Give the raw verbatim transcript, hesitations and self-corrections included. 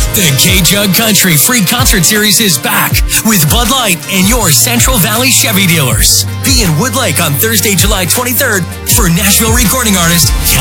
The K-Jug Country Free Concert Series is back with Bud Light and your Central Valley Chevy dealers. Be in Woodlake on Thursday, July twenty-third for Nashville recording artist